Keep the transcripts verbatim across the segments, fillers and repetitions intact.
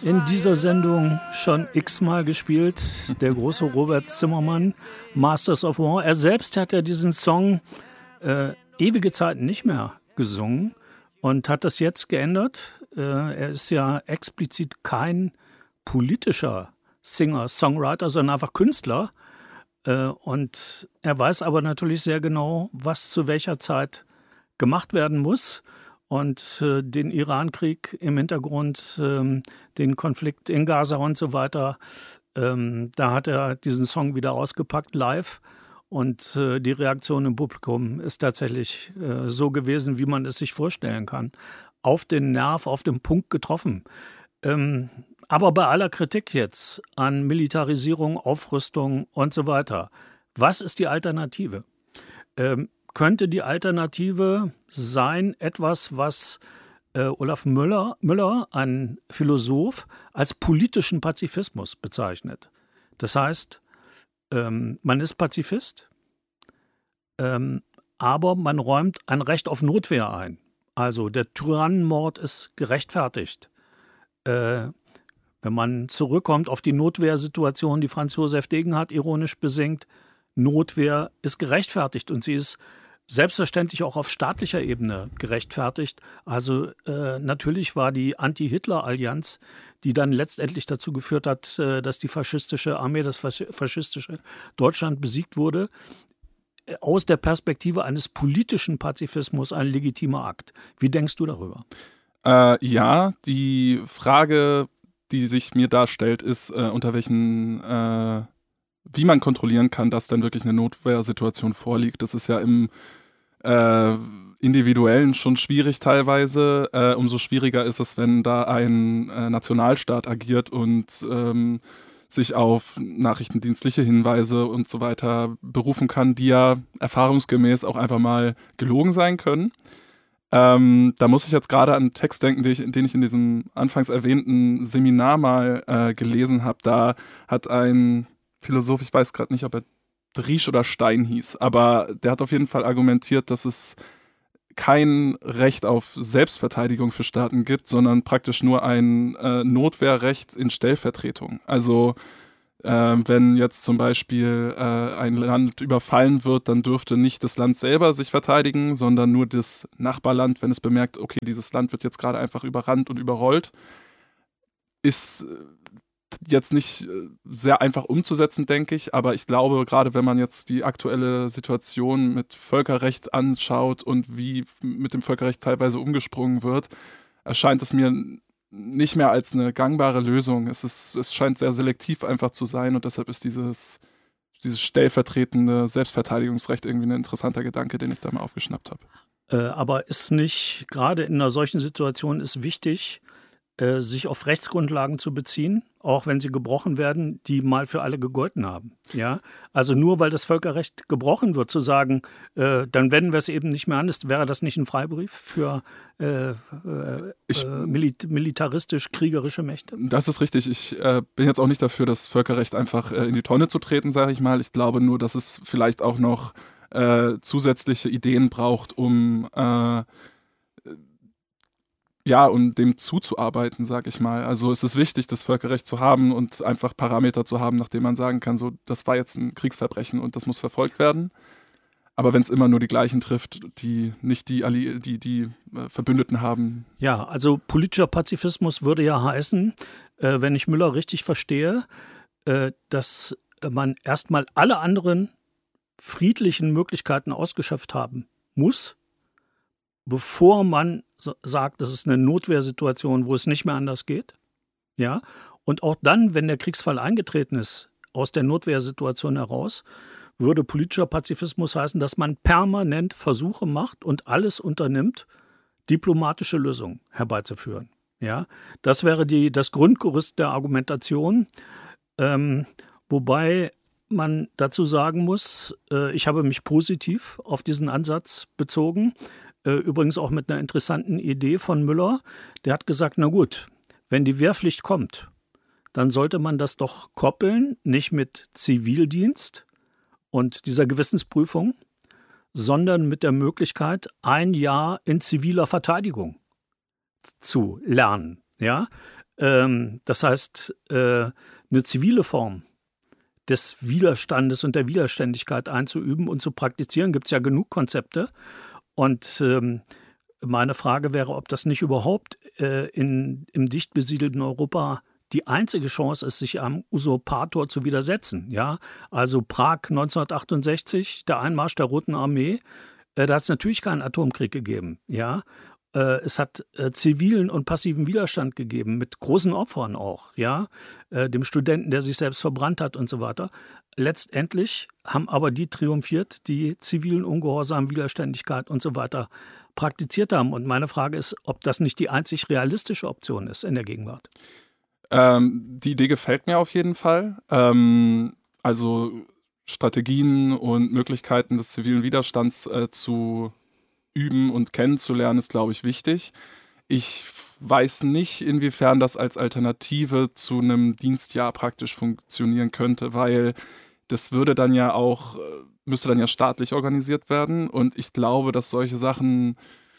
in dieser Sendung schon x-mal gespielt. Der große Robert Zimmermann, Masters of War. Er selbst hat ja diesen Song äh, ewige Zeit nicht mehr gesungen und hat das jetzt geändert. Äh, er ist ja explizit kein politischer Singer, Songwriter, sondern einfach Künstler. Äh, und er weiß aber natürlich sehr genau, was zu welcher Zeit gemacht werden muss. Und äh, den Irankrieg im Hintergrund, ähm, den Konflikt in Gaza und so weiter, ähm, da hat er diesen Song wieder ausgepackt live. Und äh, die Reaktion im Publikum ist tatsächlich äh, so gewesen, wie man es sich vorstellen kann. Auf den Nerv, auf den Punkt getroffen. Ähm, aber bei aller Kritik jetzt an Militarisierung, Aufrüstung und so weiter, was ist die Alternative? Ähm, Könnte die Alternative sein, etwas, was äh, Olaf Müller, Müller, ein Philosoph, als politischen Pazifismus bezeichnet? Das heißt, ähm, man ist Pazifist, ähm, aber man räumt ein Recht auf Notwehr ein. Also der Tyrannenmord ist gerechtfertigt. Äh, wenn man zurückkommt auf die Notwehrsituation, die Franz Josef Degenhardt ironisch besingt, Notwehr ist gerechtfertigt und sie ist selbstverständlich auch auf staatlicher Ebene gerechtfertigt. Also äh, natürlich war die Anti-Hitler-Allianz, die dann letztendlich dazu geführt hat, äh, dass die faschistische Armee, das faschistische Deutschland besiegt wurde, aus der Perspektive eines politischen Pazifismus ein legitimer Akt. Wie denkst du darüber? Äh, ja, die Frage, die sich mir darstellt, ist, äh, unter welchen äh wie man kontrollieren kann, dass dann wirklich eine Notwehrsituation vorliegt. Das ist ja im äh, Individuellen schon schwierig teilweise. Äh, umso schwieriger ist es, wenn da ein äh, Nationalstaat agiert und ähm, sich auf nachrichtendienstliche Hinweise und so weiter berufen kann, die ja erfahrungsgemäß auch einfach mal gelogen sein können. Ähm, da muss ich jetzt gerade an einen Text denken, den ich, den ich in diesem anfangs erwähnten Seminar mal äh, gelesen habe. Da hat ein Philosoph, ich weiß gerade nicht, ob er Driesch oder Stein hieß, aber der hat auf jeden Fall argumentiert, dass es kein Recht auf Selbstverteidigung für Staaten gibt, sondern praktisch nur ein äh, Notwehrrecht in Stellvertretung. Also äh, wenn jetzt zum Beispiel äh, ein Land überfallen wird, dann dürfte nicht das Land selber sich verteidigen, sondern nur das Nachbarland, wenn es bemerkt, okay, dieses Land wird jetzt gerade einfach überrannt und überrollt. Ist jetzt nicht sehr einfach umzusetzen, denke ich, aber ich glaube, gerade wenn man jetzt die aktuelle Situation mit Völkerrecht anschaut und wie mit dem Völkerrecht teilweise umgesprungen wird, erscheint es mir nicht mehr als eine gangbare Lösung. Es ist, es scheint sehr selektiv einfach zu sein und deshalb ist dieses, dieses stellvertretende Selbstverteidigungsrecht irgendwie ein interessanter Gedanke, den ich da mal aufgeschnappt habe. Äh, aber ist nicht, gerade in einer solchen Situation ist wichtig, äh, sich auf Rechtsgrundlagen zu beziehen, auch wenn sie gebrochen werden, die mal für alle gegolten haben. Ja? Also nur weil das Völkerrecht gebrochen wird, zu sagen, äh, dann wenden wir es eben nicht mehr an, ist, wäre das nicht ein Freibrief für äh, äh, ich, äh, milit- militaristisch-kriegerische Mächte? Das ist richtig. Ich äh, bin jetzt auch nicht dafür, das Völkerrecht einfach äh, in die Tonne zu treten, sage ich mal. Ich glaube nur, dass es vielleicht auch noch äh, zusätzliche Ideen braucht, um äh, Ja, um dem zuzuarbeiten, sag ich mal. Also es ist wichtig, das Völkerrecht zu haben und einfach Parameter zu haben, nach denen man sagen kann, so, das war jetzt ein Kriegsverbrechen und das muss verfolgt werden. Aber wenn es immer nur die gleichen trifft, die nicht die, Alli- die, die äh, Verbündeten haben. Ja, also politischer Pazifismus würde ja heißen, äh, wenn ich Müller richtig verstehe, äh, dass man erstmal alle anderen friedlichen Möglichkeiten ausgeschöpft haben muss, bevor man sagt, das ist eine Notwehrsituation, wo es nicht mehr anders geht. Ja? Und auch dann, wenn der Kriegsfall eingetreten ist, aus der Notwehrsituation heraus, würde politischer Pazifismus heißen, dass man permanent Versuche macht und alles unternimmt, diplomatische Lösungen herbeizuführen. Ja? Das wäre die, das Grundgerüst der Argumentation, ähm, wobei man dazu sagen muss, äh, ich habe mich positiv auf diesen Ansatz bezogen, übrigens auch mit einer interessanten Idee von Müller. Der hat gesagt, na gut, wenn die Wehrpflicht kommt, dann sollte man das doch koppeln, nicht mit Zivildienst und dieser Gewissensprüfung, sondern mit der Möglichkeit, ein Jahr in ziviler Verteidigung zu lernen. Ja? Ähm, das heißt, äh, eine zivile Form des Widerstandes und der Widerständigkeit einzuüben und zu praktizieren, gibt es ja genug Konzepte. Und ähm, meine Frage wäre, ob das nicht überhaupt äh, in, im dicht besiedelten Europa die einzige Chance ist, sich am Usurpator zu widersetzen. Ja? Also Prag neunzehnhundertachtundsechzig, der Einmarsch der Roten Armee, äh, da hat es natürlich keinen Atomkrieg gegeben. Ja? Äh, es hat äh, zivilen und passiven Widerstand gegeben, mit großen Opfern auch. Ja? Äh, dem Studenten, der sich selbst verbrannt hat und so weiter. Letztendlich haben aber die triumphiert, die zivilen Ungehorsam, Widerständigkeit und so weiter praktiziert haben. Und meine Frage ist, ob das nicht die einzig realistische Option ist in der Gegenwart. Ähm, die Idee gefällt mir auf jeden Fall. Ähm, also Strategien und Möglichkeiten des zivilen Widerstands äh, zu üben und kennenzulernen, ist, glaube ich, wichtig. Ich weiß nicht, inwiefern das als Alternative zu einem Dienstjahr praktisch funktionieren könnte, weil das würde dann ja auch, müsste dann ja staatlich organisiert werden. Und ich glaube, dass solche Sachen...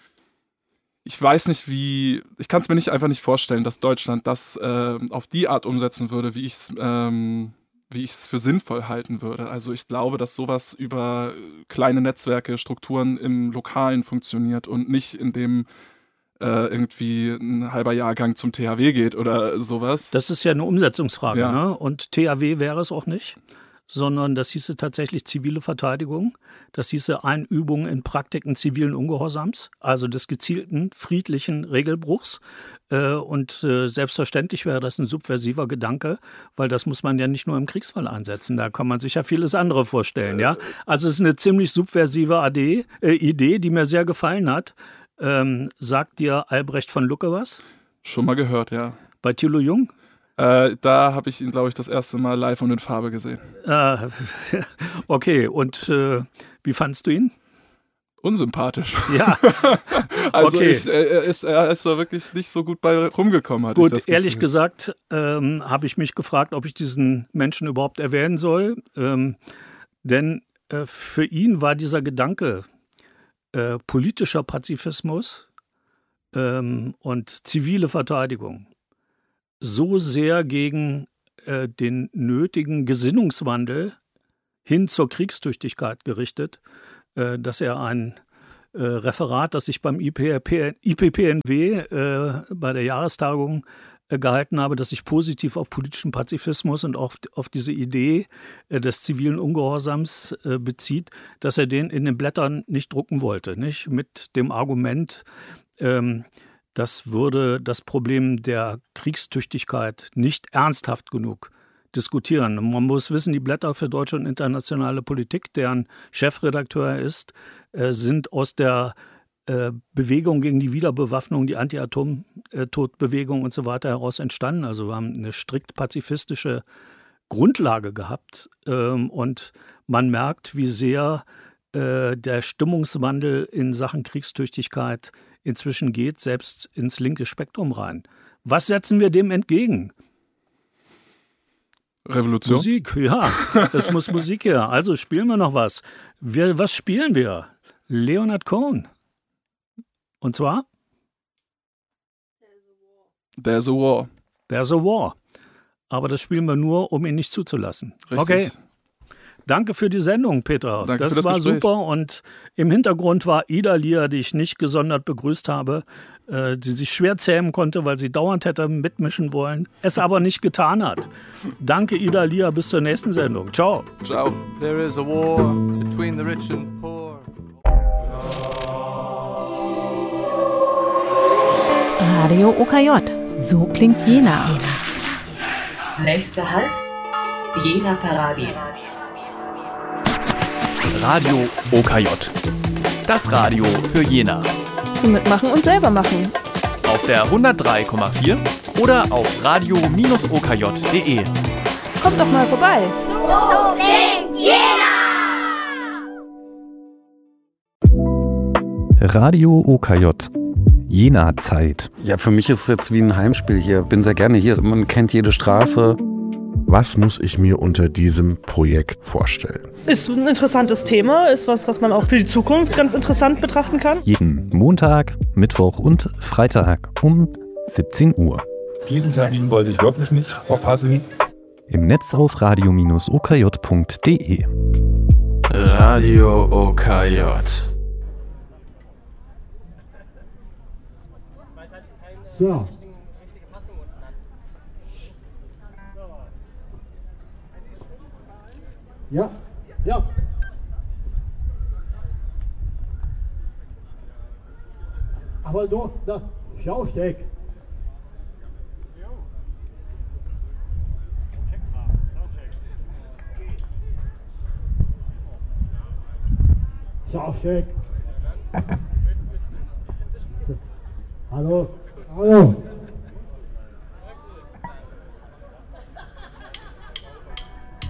Ich weiß nicht, wie, ich kann es mir nicht einfach nicht vorstellen, dass Deutschland das äh, auf die Art umsetzen würde, wie ich es ähm, wie ich es für sinnvoll halten würde. Also ich glaube, dass sowas über kleine Netzwerke, Strukturen im Lokalen funktioniert und nicht indem äh, irgendwie ein halber Jahrgang zum T H W geht oder sowas. Das ist ja eine Umsetzungsfrage, ja. Ne? Und T H W wäre es auch nicht, sondern das hieße tatsächlich zivile Verteidigung. Das hieße Einübung in Praktiken zivilen Ungehorsams, also des gezielten, friedlichen Regelbruchs. Und selbstverständlich wäre das ein subversiver Gedanke, weil das muss man ja nicht nur im Kriegsfall einsetzen. Da kann man sich ja vieles andere vorstellen. Ja? Also es ist eine ziemlich subversive Idee, die mir sehr gefallen hat. Ähm, sagt dir Albrecht von Lucke was? Schon mal gehört, ja. Bei Thilo Jung? Äh, da habe ich ihn, glaube ich, das erste Mal live und in Farbe gesehen. Äh, okay, und äh, wie fandst du ihn? Unsympathisch. Ja. also okay. ich, er, ist, er ist da wirklich nicht so gut bei rumgekommen. Hatte gut, ich das ehrlich gesagt ähm, habe ich mich gefragt, ob ich diesen Menschen überhaupt erwähnen soll. Ähm, denn äh, für ihn war dieser Gedanke äh, politischer Pazifismus ähm, und zivile Verteidigung so sehr gegen äh, den nötigen Gesinnungswandel hin zur Kriegstüchtigkeit gerichtet, äh, dass er ein äh, Referat, das ich beim I P P N W äh, bei der Jahrestagung äh, gehalten habe, das sich positiv auf politischen Pazifismus und auf, auf diese Idee äh, des zivilen Ungehorsams äh, bezieht, dass er den in den Blättern nicht drucken wollte, nicht? Mit dem Argument, ähm, das würde das Problem der Kriegstüchtigkeit nicht ernsthaft genug diskutieren. Man muss wissen, die Blätter für deutsche und internationale Politik, deren Chefredakteur er ist, äh, sind aus der äh, Bewegung gegen die Wiederbewaffnung, die Anti-Atom-Tod-Bewegung und so weiter heraus entstanden. Also wir haben eine strikt pazifistische Grundlage gehabt. Ähm, und man merkt, wie sehr äh, der Stimmungswandel in Sachen Kriegstüchtigkeit inzwischen geht, selbst ins linke Spektrum rein. Was setzen wir dem entgegen? Revolution? Musik, ja. Es muss Musik her. Also spielen wir noch was. Wir, was spielen wir? Leonard Cohen. Und zwar? There's a War. There's a War. Aber das spielen wir nur, um ihn nicht zuzulassen. Richtig. Okay. Danke für die Sendung, Peter. Danke das, für das war Gespräch. Super. Und im Hintergrund war Ida Lier, die ich nicht gesondert begrüßt habe, äh, die sich schwer zähmen konnte, weil sie dauernd hätte mitmischen wollen, es aber nicht getan hat. Danke, Ida Lier. Bis zur nächsten Sendung. Ciao. Ciao. There is a war between the rich and poor. Radio O K J. So klingt Jena. Nächster Halt, Jena Paradies. Radio O K J. Das Radio für Jena. Zum Mitmachen und selber machen. Auf der hundertdrei Komma vier oder auf radio Bindestrich o k j punkt de. Kommt doch mal vorbei. So klingt Jena! Radio O K J. Jena-Zeit. Ja, für mich ist es jetzt wie ein Heimspiel hier. Bin sehr gerne hier. Man kennt jede Straße. Was muss ich mir unter diesem Projekt vorstellen? Ist ein interessantes Thema, ist was, was man auch für die Zukunft ganz interessant betrachten kann. Jeden Montag, Mittwoch und Freitag um siebzehn Uhr. Diesen Termin wollte ich wirklich nicht verpassen. Im Netz auf radio Bindestrich o k j punkt d e. Radio O K J. So. Ja, ja. Aber du, da, Schausteck. Schausteck. Hallo, hallo.